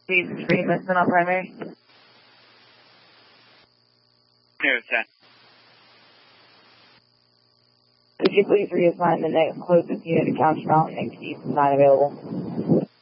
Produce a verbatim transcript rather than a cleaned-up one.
Please reenlistment on primary. Here, ten. Could you please reassign the next closest unit to Couch Mountain and keep is not available?